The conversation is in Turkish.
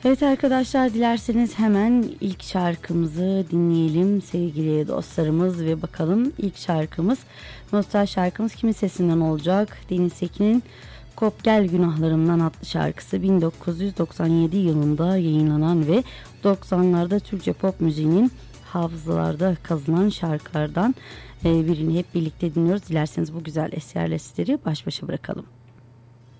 Evet arkadaşlar, dilerseniz hemen ilk şarkımızı dinleyelim sevgili dostlarımız ve bakalım ilk şarkımız, nostalji şarkımız kimin sesinden olacak? Deniz Sekin'in Kop Gel Günahlarımdan adlı şarkısı 1997 yılında yayınlanan ve 90'larda Türkçe pop müziğinin hafızalarda kazınan şarkılardan birini hep birlikte dinliyoruz. Dilerseniz bu güzel eserleri baş başa bırakalım.